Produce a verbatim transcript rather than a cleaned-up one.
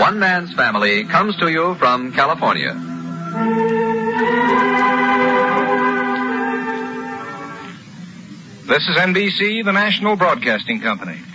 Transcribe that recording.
One Man's Family comes to you from California. This is N B C, the national broadcasting company.